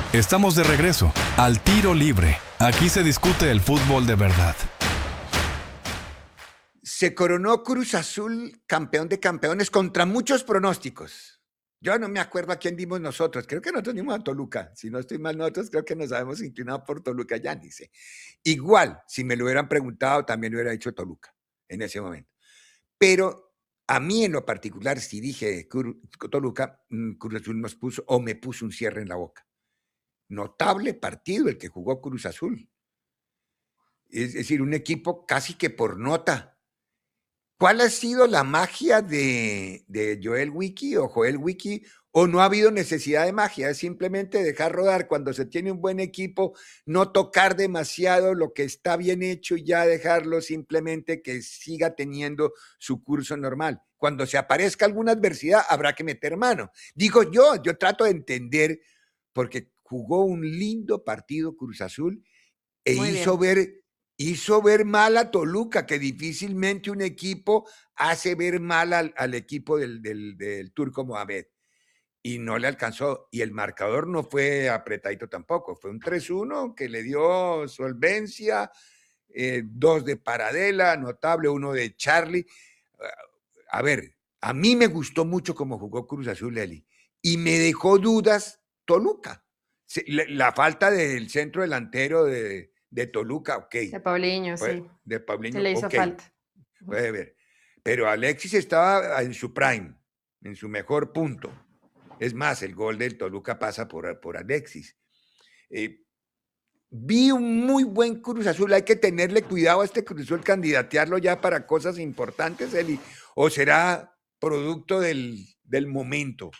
Estamos de regreso al Tiro Libre. Aquí se discute el fútbol de verdad. Se coronó Cruz Azul campeón de campeones contra muchos pronósticos. Yo no me acuerdo a quién dimos nosotros. Creo que nosotros dimos a Toluca. Si no estoy mal, nosotros creo que nos habíamos inclinado por Toluca, ya ni sé. Igual, si me lo hubieran preguntado, también hubiera dicho Toluca en ese momento. Pero a mí en lo particular, si dije Toluca, Cruz Azul nos puso o me puso un cierre en la boca. Notable partido el que jugó Cruz Azul. Es decir, un equipo casi que por nota. ¿Cuál ha sido la magia de Joel Wiki o Joel Wiki? ¿O no ha habido necesidad de magia? Es simplemente dejar rodar cuando se tiene un buen equipo, no tocar demasiado lo que está bien hecho y ya dejarlo simplemente que siga teniendo su curso normal. Cuando se aparezca alguna adversidad, habrá que meter mano. Digo yo trato de entender, porque jugó un lindo partido Cruz Azul e Muy bien. hizo ver mal a Toluca, que difícilmente un equipo hace ver mal al equipo del Turco Mohamed. Y no le alcanzó. Y el marcador no fue apretadito tampoco. Fue un 3-1 que le dio solvencia, 2 de Paradela, notable, 1 de Charlie. A ver, a mí me gustó mucho cómo jugó Cruz Azul, Eli, y me dejó dudas Toluca. La falta del centro delantero de Toluca, ok. De Paulinho, sí. De Se Paulinho, le hizo ok. falta. Puede ver. Pero Alexis estaba en su prime, en su mejor punto. Es más, el gol del Toluca pasa por Alexis. Vi un muy buen Cruz Azul. Hay que tenerle cuidado a este Cruz Azul, candidatearlo ya para cosas importantes, Eli. ¿O será producto del momento?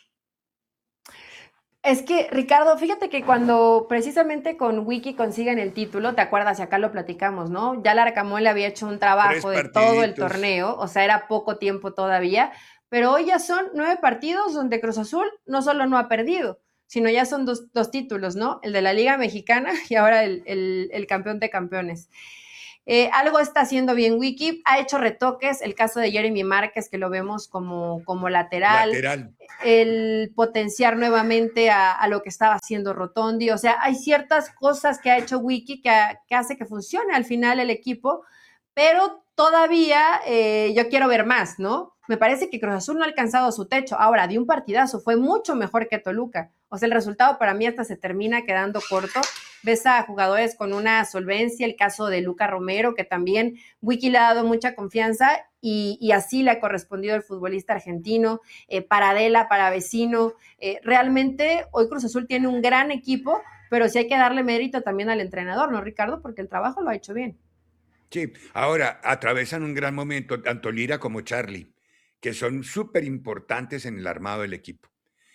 Es que, Ricardo, fíjate que cuando precisamente con Wiki consiguen el título, ¿te acuerdas? Y acá lo platicamos, ¿no? Ya Larcamón le había hecho un 3 trabajo de todo el partiditos. torneo, o sea, era poco tiempo todavía, pero hoy ya son 9 partidos donde Cruz Azul no solo no ha perdido, sino ya son dos títulos, ¿no? El de la Liga Mexicana y ahora el campeón de campeones. Algo está haciendo bien Wiki, ha hecho retoques, el caso de Jeremy Márquez, que lo vemos como lateral, el potenciar nuevamente a lo que estaba haciendo Rotondi, o sea, hay ciertas cosas que ha hecho Wiki que hace que funcione al final el equipo, pero todavía yo quiero ver más, ¿no? Me parece que Cruz Azul no ha alcanzado su techo. Ahora, de un partidazo, fue mucho mejor que Toluca. O sea, el resultado para mí hasta se termina quedando corto. Ves a jugadores con una solvencia, el caso de Luca Romero, que también Wiki le ha dado mucha confianza y así le ha correspondido el futbolista argentino, Paradela, Paravecino. Realmente hoy Cruz Azul tiene un gran equipo, pero sí hay que darle mérito también al entrenador, ¿no, Ricardo? Porque el trabajo lo ha hecho bien. Sí, ahora atravesan un gran momento tanto Lira como Charlie, que son súper importantes en el armado del equipo.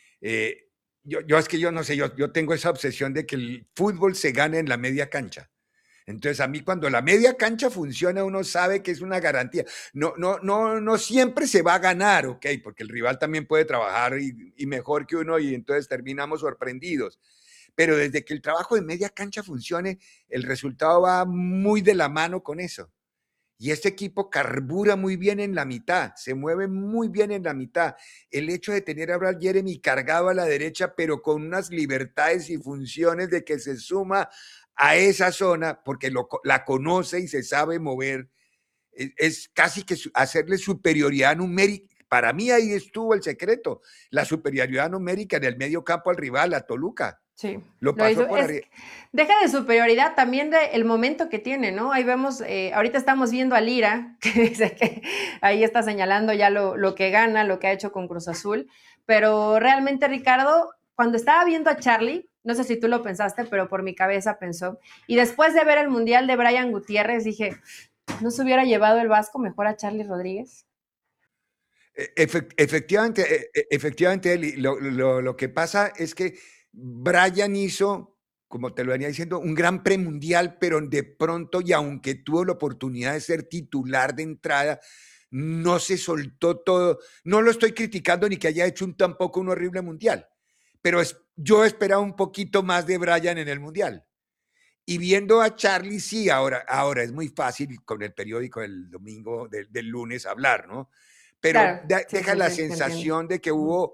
Yo es que yo no sé, yo tengo esa obsesión de que el fútbol se gana en la media cancha. Entonces, a mí cuando la media cancha funciona, uno sabe que es una garantía. No siempre se va a ganar, ok, porque el rival también puede trabajar y mejor que uno y entonces terminamos sorprendidos. Pero desde que el trabajo de media cancha funcione, el resultado va muy de la mano con eso. Y este equipo carbura muy bien en la mitad, se mueve muy bien en la mitad. El hecho de tener ahora a Jeremy cargado a la derecha, pero con unas libertades y funciones de que se suma a esa zona, porque la conoce y se sabe mover, es casi que hacerle superioridad numérica. Para mí ahí estuvo el secreto, la superioridad numérica en el medio campo al rival, a Toluca. Sí, Lo lo pasó hizo. por arriba. Deja de superioridad también el momento que tiene, ¿no? Ahí vemos, ahorita estamos viendo a Lira, que dice que ahí está señalando ya lo que gana, lo que ha hecho con Cruz Azul, pero realmente, Ricardo, cuando estaba viendo a Charlie, no sé si tú lo pensaste, pero por mi cabeza pensó, y después de ver el Mundial de Brian Gutiérrez, dije, ¿no se hubiera llevado el Vasco mejor a Charlie Rodríguez? Efectivamente, Eli, lo que pasa es que Brian hizo, como te lo venía diciendo, un gran premundial, pero de pronto, y aunque tuvo la oportunidad de ser titular de entrada, no se soltó todo. No lo estoy criticando ni que haya hecho tampoco un horrible mundial, pero yo esperaba un poquito más de Brian en el mundial. Y viendo a Charlie, sí, ahora es muy fácil con el periódico del domingo, del lunes hablar, ¿no? Pero Claro, sí, deja sí, la sí, te entiendo. sensación de que hubo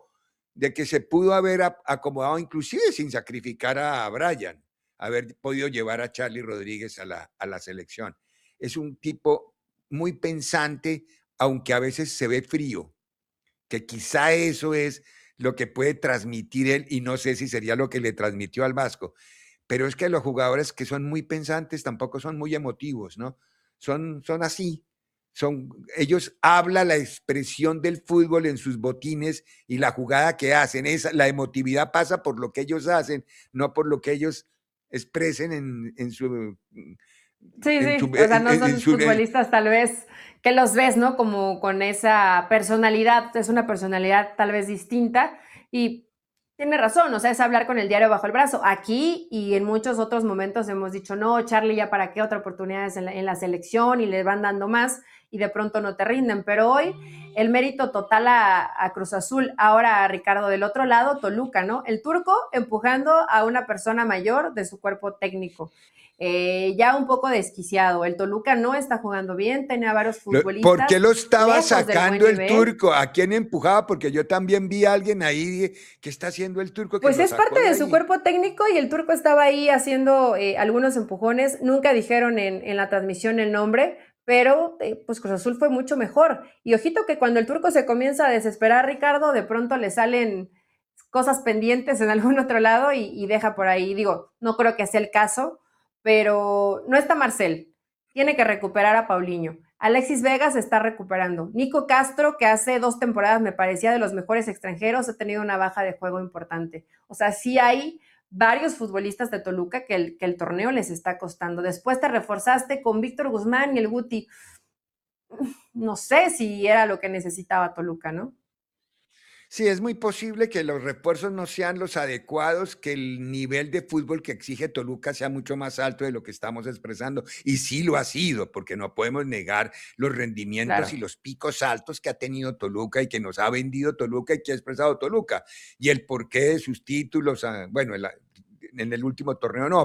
de que se pudo haber acomodado inclusive sin sacrificar a Brian, haber podido llevar a Charlie Rodríguez a la selección. Es un tipo muy pensante, aunque a veces se ve frío, que quizá eso es lo que puede transmitir él, y no sé si sería lo que le transmitió al Vasco, pero es que los jugadores que son muy pensantes tampoco son muy emotivos, ¿no? Son así, ellos hablan la expresión del fútbol en sus botines y la jugada que hacen, la emotividad pasa por lo que ellos hacen, no por lo que ellos expresen en su... Sí, En sí, su, o sea, no en son su futbolistas tal vez que los ves, ¿no? Como con esa personalidad, es una personalidad tal vez distinta y tiene razón, o sea, es hablar con el diario bajo el brazo. Aquí y en muchos otros momentos hemos dicho, no, Charlie, ya para qué otra oportunidad en la selección y les van dando más y de pronto no te rinden, pero hoy el mérito total a Cruz Azul, ahora a Ricardo del otro lado, Toluca, ¿no? El turco empujando a una persona mayor de su cuerpo técnico. Ya un poco desquiciado. El Toluca no está jugando bien, tenía varios ¿Por qué futbolistas lo estaba lejos del buen sacando el nivel. turco? ¿A quién empujaba? Porque yo también vi a alguien ahí que está haciendo el turco que Pues lo es parte sacó de de su ahí. cuerpo técnico y el turco estaba ahí haciendo algunos empujones. Nunca dijeron en la transmisión el nombre, pero pues Cruz Azul fue mucho mejor. Y ojito que cuando el turco se comienza a desesperar, Ricardo, de pronto le salen cosas pendientes en algún otro lado y deja por ahí. Digo, no creo que sea el caso, pero no está Marcel. Tiene que recuperar a Paulinho. Alexis Vega se está recuperando. Nico Castro, que hace 2 temporadas me parecía de los mejores extranjeros, ha tenido una baja de juego importante. O sea, sí hay varios futbolistas de Toluca que el torneo les está costando. Después te reforzaste con Víctor Guzmán y el Guti. No sé si era lo que necesitaba Toluca, ¿no? Sí, es muy posible que los refuerzos no sean los adecuados, que el nivel de fútbol que exige Toluca sea mucho más alto de lo que estamos expresando. Y sí lo ha sido, porque no podemos negar los rendimientos Claro. y los picos altos que ha tenido Toluca y que nos ha vendido Toluca y que ha expresado Toluca. Y el porqué de sus títulos, bueno, en el último torneo no,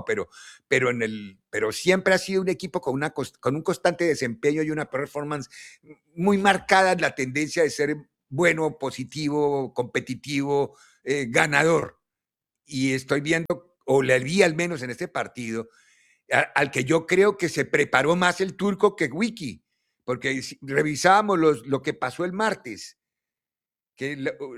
pero siempre ha sido un equipo con un constante desempeño y una performance muy marcada en la tendencia de ser bueno, positivo, competitivo, ganador. Y estoy viendo, o le vi al menos en este partido, al que yo creo que se preparó más el turco que Wiki, porque revisábamos lo que pasó el martes, que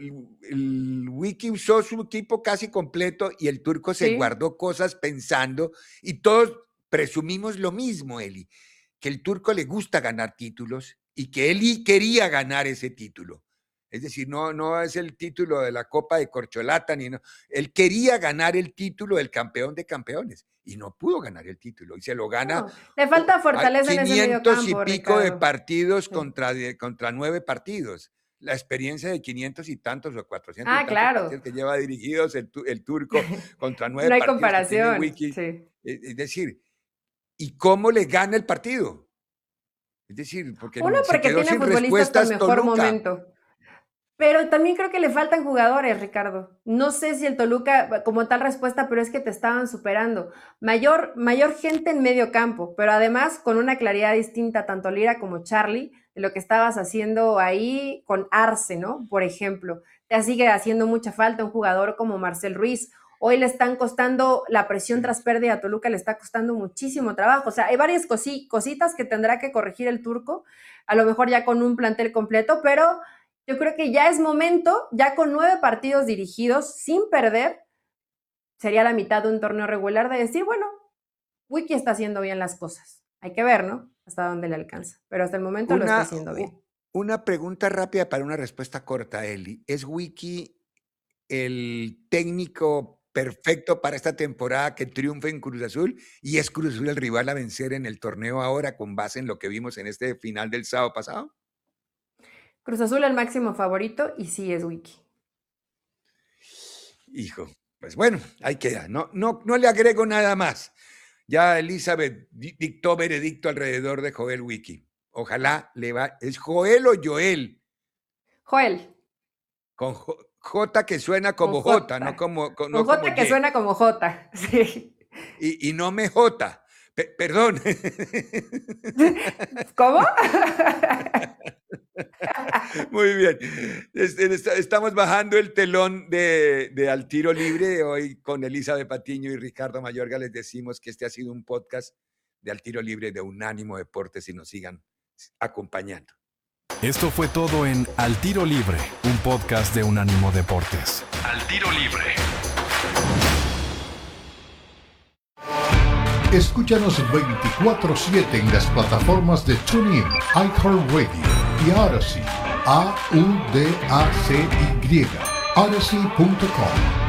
el Wiki usó su equipo casi completo y el turco se Sí. guardó cosas pensando, y todos presumimos lo mismo, Eli, que el turco le gusta ganar títulos y que él quería ganar ese título. Es decir, no es el título de la Copa de Corcholata, él quería ganar el título del campeón de campeones y no pudo ganar el título y se lo gana. No, le falta Hay fortaleza en ese medio 500 y campo, pico de Ricardo. partidos Sí. contra 9 partidos. La experiencia de 500 y tantos o 400 y Ah, tantos claro. partidos que lleva dirigidos el turco contra 9 No hay partidos que tiene comparación. Wiki. Sí. Es decir, ¿y cómo le gana el partido? Es decir, porque Uno, se porque quedó tiene sin futbolistas con respuestas mejor Toluca. momento. Pero también creo que le faltan jugadores, Ricardo. No sé si el Toluca, como tal respuesta, pero es que te estaban superando. Mayor gente en medio campo, pero además con una claridad distinta, tanto Lira como Charlie, de lo que estabas haciendo ahí con Arce, ¿no? Por ejemplo. Te sigue haciendo mucha falta un jugador como Marcel Ruiz. Hoy le están costando la presión tras pérdida a Toluca, le está costando muchísimo trabajo. O sea, hay varias cositas que tendrá que corregir el turco, a lo mejor ya con un plantel completo, pero yo creo que ya es momento, ya con 9 partidos dirigidos, sin perder, sería la mitad de un torneo regular, de decir, bueno, Wiki está haciendo bien las cosas. Hay que ver, ¿no? Hasta dónde le alcanza. Pero hasta el momento lo está haciendo bien. Una pregunta rápida para una respuesta corta, Eli. ¿Es Wiki el técnico perfecto para esta temporada que triunfe en Cruz Azul? ¿Y es Cruz Azul el rival a vencer en el torneo ahora con base en lo que vimos en este final del sábado pasado? Cruz Azul el máximo favorito y sí es Wiki. Hijo, pues bueno, ahí queda. No le agrego nada más. Ya Elizabeth dictó veredicto alrededor de Joel Wiki. Ojalá le va. ¿Es Joel o Joel? Joel. Con J que suena Con como J, no como, Con no como J que Y. suena como J. Sí. Y no me J. Perdón. ¿Cómo? Muy bien. Estamos bajando el telón de Al Tiro Libre. Hoy con Elizabeth Patiño y Ricardo Mayorga les decimos que este ha sido un podcast de Al Tiro Libre de Unánimo Deportes y nos sigan acompañando. Esto fue todo en Al Tiro Libre, un podcast de Unánimo Deportes. Al Tiro Libre. Escúchanos 24/7 en las plataformas de TuneIn, iHeartRadio y Odyssey. AUDACY. Odyssey.com.